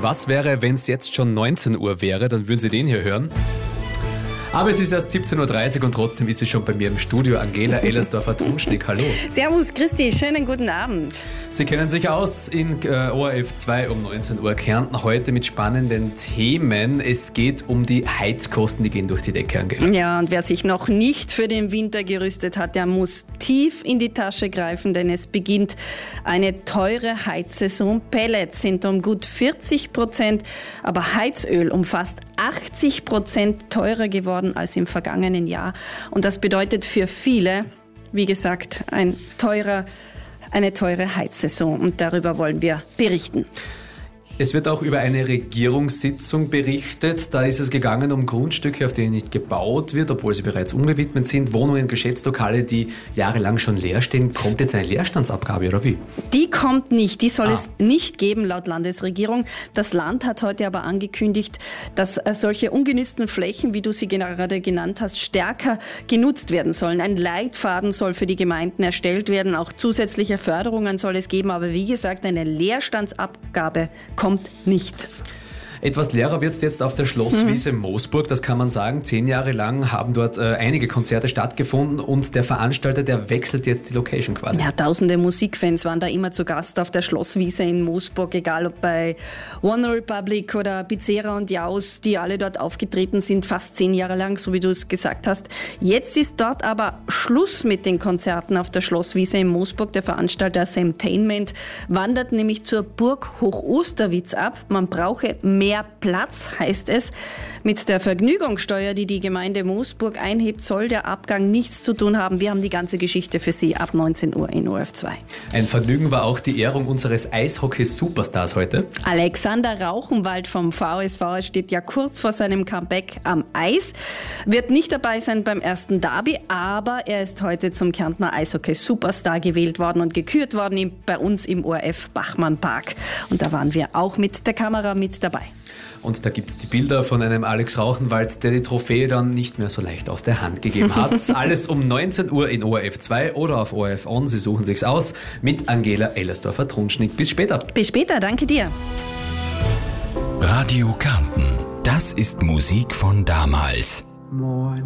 Was wäre, wenn es jetzt schon 19 Uhr wäre? Dann würden Sie den hier hören. Aber es ist erst 17.30 Uhr und trotzdem ist sie schon bei mir im Studio. Angela Ellersdorfer-Trunschnick, hallo. Servus, Christi, schönen guten Abend. Sie kennen sich aus in ORF 2 um 19 Uhr. Kärnten heute mit spannenden Themen. Es geht um die Heizkosten, die gehen durch die Decke, Angela. Ja, und wer sich noch nicht für den Winter gerüstet hat, der muss tief in die Tasche greifen, denn es beginnt eine teure Heizsaison. Pellets sind um gut 40%, aber Heizöl um fast 80% teurer geworden als im vergangenen Jahr. Und das bedeutet für viele, wie gesagt, eine teure Heizsaison. Und darüber wollen wir berichten. Es wird auch über eine Regierungssitzung berichtet. Da ist es gegangen um Grundstücke, auf denen nicht gebaut wird, obwohl sie bereits umgewidmet sind. Wohnungen, Geschäftslokale, die jahrelang schon leer stehen. Kommt jetzt eine Leerstandsabgabe oder wie? Die kommt nicht. Die soll es nicht geben laut Landesregierung. Das Land hat heute aber angekündigt, dass solche ungenutzten Flächen, wie du sie gerade genannt hast, stärker genutzt werden sollen. Ein Leitfaden soll für die Gemeinden erstellt werden. Auch zusätzliche Förderungen soll es geben. Aber wie gesagt, eine Leerstandsabgabe kommt nicht. Etwas leerer wird es jetzt auf der Schlosswiese Moosburg, das kann man sagen. 10 Jahre lang haben dort einige Konzerte stattgefunden und der Veranstalter, der wechselt jetzt die Location quasi. Ja, tausende Musikfans waren da immer zu Gast auf der Schlosswiese in Moosburg, egal ob bei One Republic oder Pizzeria und Jaus, die alle dort aufgetreten sind, fast 10 Jahre lang, so wie du es gesagt hast. Jetzt ist dort aber Schluss mit den Konzerten auf der Schlosswiese in Moosburg. Der Veranstalter Samtainment wandert nämlich zur Burg Hochosterwitz ab. Man brauche mehr Platz, heißt es. Mit der Vergnügungssteuer, die die Gemeinde Moosburg einhebt, soll der Abgang nichts zu tun haben. Wir haben die ganze Geschichte für Sie ab 19 Uhr in ORF 2. Ein Vergnügen war auch die Ehrung unseres Eishockey-Superstars heute. Alexander Rauchenwald vom VSV steht ja kurz vor seinem Comeback am Eis. Wird nicht dabei sein beim ersten Derby, aber er ist heute zum Kärntner Eishockey-Superstar gewählt worden und gekürt worden bei uns im ORF Bachmann-Park. Und da waren wir auch mit der Kamera mit dabei. Und da gibt es die Bilder von einem Alex Rauchenwald, der die Trophäe dann nicht mehr so leicht aus der Hand gegeben hat. Alles um 19 Uhr in ORF 2 oder auf ORF On. Sie suchen sich's aus mit Angela Ellersdorfer-Trunschnick. Bis später. Bis später, danke dir. Radio Kärnten, das ist Musik von damals. Moin.